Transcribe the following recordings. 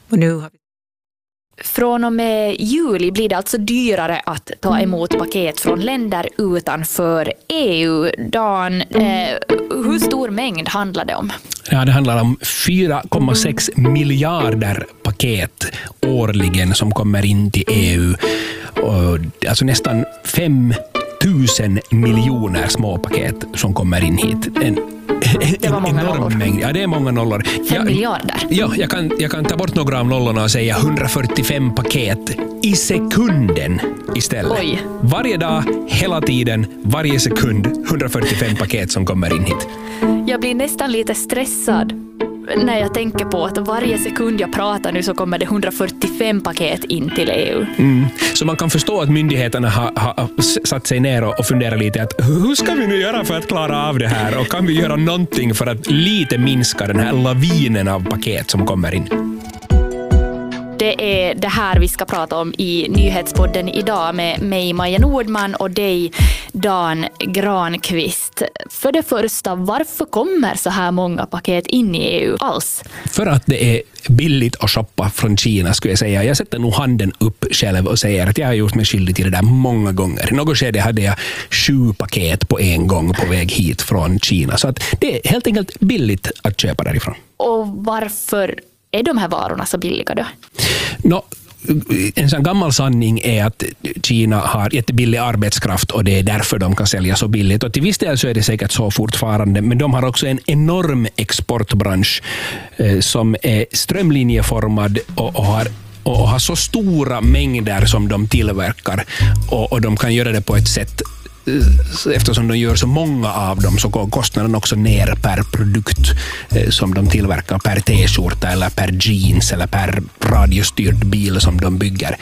Och nu har vi... Från och med juli blir det alltså dyrare att ta emot paket från länder utanför EU. Dan, hur stor mängd handlar det om? Ja, det handlar om 4,6 miljarder paket årligen som kommer in till EU. Och alltså nästan 5 000 miljoner små paket som kommer in hit. Det var många enorm nollor. mängd. Ja, det är många nollor. 5 miljarder. Ja, jag kan ta bort några av nollorna och säga 145 paket i sekunden istället. Oj. Varje dag, hela tiden, varje sekund, 145 paket som kommer in hit. Jag blir nästan lite stressad när jag tänker på att varje sekund jag pratar nu så kommer det 145 paket in till EU. Så man kan förstå att myndigheterna har satt sig ner och funderat lite att hur ska vi nu göra för att klara av det här, och kan vi göra någonting för att lite minska den här lavinen av paket som kommer in. Det är det här vi ska prata om i Nyhetspodden idag med mig, Maja Nordman, och dig, Dan Granqvist. För det första, varför kommer så här många paket in i EU alls? För att det är billigt att shoppa från Kina, skulle jag säga. Jag sätter nog handen upp själv och säger att jag har gjort mig skyldig till det där många gånger. I något skede hade jag 7 paket på en gång på väg hit från Kina. Så att det är helt enkelt billigt att köpa därifrån. Och varför är de här varorna så billiga då? En sån gammal sanning är att Kina har jättebillig arbetskraft och det är därför de kan sälja så billigt. Och till viss del så är det säkert så fortfarande, men de har också en enorm exportbransch som är strömlinjeformad och har så stora mängder som de tillverkar, och de kan göra det på ett sätt. Eftersom de gör så många av dem så går kostnaden också ner per produkt som de tillverkar, per t-skjorta eller per jeans eller per radiostyrd bil som de bygger.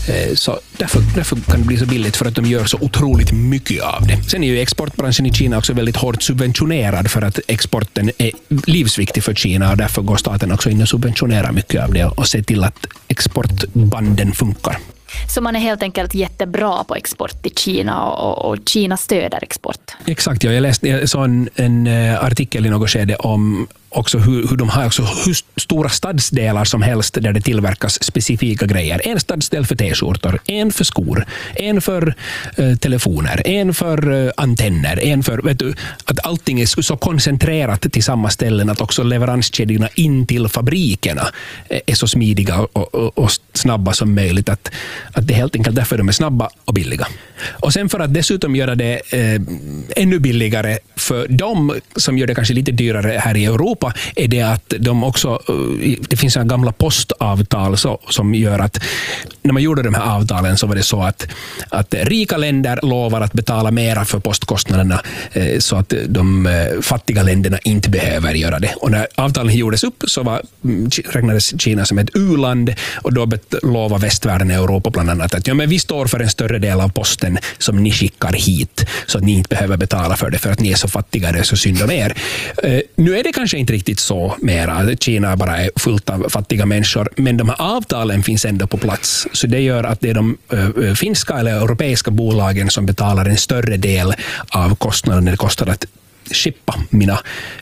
Så därför kan det bli så billigt, för att de gör så otroligt mycket av det. Sen är ju exportbranschen i Kina också väldigt hårt subventionerad, för att exporten är livsviktig för Kina, och därför går staten också in och subventionerar mycket av det och ser till att exportbanden funkar. Så man är helt enkelt jättebra på export till Kina, och Kina stöder export. Exakt, ja. Jag såg en artikel i något skede om också hur de har också hur stora stadsdelar som helst där det tillverkas specifika grejer. En stadsdel för t-skjortor, en för skor, en för telefoner, en för antenner, en för, vet du, att allting är så koncentrerat till samma ställen att också leveranskedjorna in till fabrikerna är så smidiga och snabba som möjligt, att det är helt enkelt därför de är snabba och billiga. Och sen för att dessutom göra det ännu billigare för de som gör det kanske lite dyrare här i Europa, är det att de också, det finns en gamla postavtal som gör att när man gjorde de här avtalen så var det så att rika länder lovar att betala mera för postkostnaderna så att de fattiga länderna inte behöver göra det. Och när avtalen gjordes upp så räknades Kina som ett u-land, och då lovar västvärlden i Europa bland annat att men vi står för en större del av posten som ni skickar hit, så att ni inte behöver betala för det för att ni är så fattiga, det är så synd om er. Nu är det kanske inte riktigt så mera. Kina bara är fullt av fattiga människor, men de här avtalen finns ändå på plats. Så det gör att det är de finska eller europeiska bolagen som betalar en större del av kostnaden när det kostar att shippa mina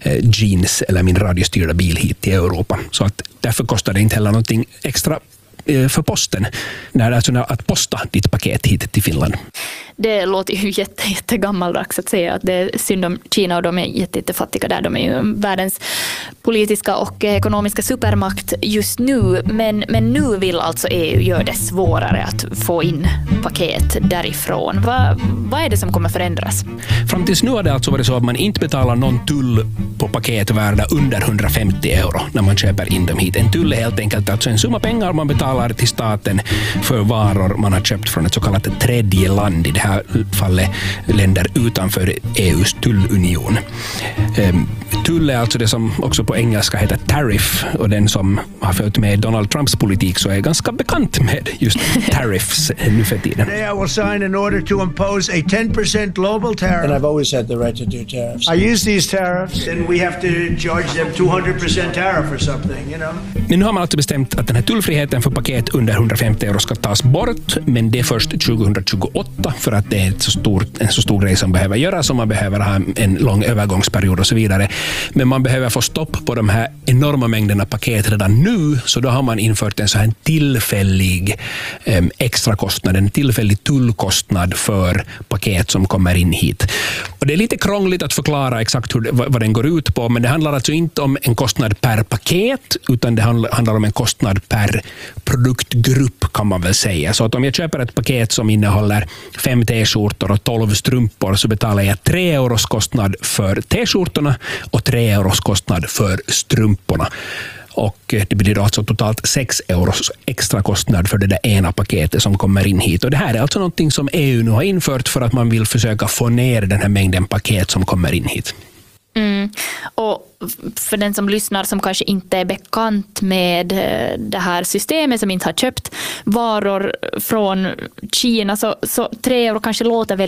jeans eller min radiostyrda bil hit till Europa. Så att därför kostar det inte heller någonting extra för posten att posta ditt paket hit till Finland. Det låter ju jättegammaldags att säga att det är synd om Kina, och de är jättefattiga där. De är ju världens politiska och ekonomiska supermakt just nu. Men nu vill alltså EU göra det svårare att få in paket därifrån. Vad är det som kommer förändras? Fram tills nu har det alltså varit så att man inte betalar någon tull på paket värda under 150 euro när man köper in dem hit. En tull är helt enkelt alltså en summa pengar man betalar till staten för varor man har köpt från ett så kallat tredje land, i det här fallet länder utanför EUs tullunion. Tull är alltså det som också på engelska heter tariff, och den som har följt med Donald Trumps politik så är ganska bekant med just tariffs nu för tiden. Today I will sign an order to impose a 10% global tariff. And I've always had the right to do tariffs. I use these tariffs, then we have to charge them 200% tariff or something, you know. Men nu har man alltså bestämt att den här tullfriheten för paket under 150 euro ska tas bort, men det är först 2028, för att det är en så stor grej som behöver göras, och man behöver ha en lång övergångsperiod och så vidare. Men man behöver få stopp på de här enorma mängderna paket redan nu, så då har man infört en så här tillfällig extra kostnad, en tillfällig tullkostnad för paket som kommer in hit. Och det är lite krångligt att förklara exakt vad den går ut på, men det handlar alltså inte om en kostnad per paket, utan det handlar om en kostnad per produktgrupp, kan man väl säga. Så att om jag köper ett paket som innehåller 5 t-skjortor och 12 strumpor, så betalar jag 3 euros kostnad för t-skjortorna och 3 euros kostnad för strumporna. Och det blir då alltså totalt 6 euros extra kostnad för det där ena paketet som kommer in hit. Och det här är alltså någonting som EU nu har infört för att man vill försöka få ner den här mängden paket som kommer in hit. Och för den som lyssnar som kanske inte är bekant med det här systemet, som inte har köpt varor från Kina, så 3 euro kanske låter väldigt